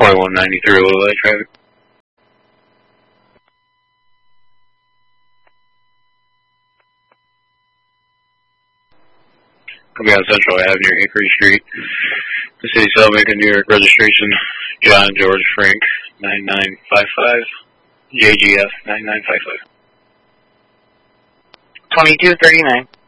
2193 Little Light traffic. Coming out Central Avenue, Hickory Street, the City of Salemaker, New York, registration, John George Frank, 9955, JGF, 9955. 2239.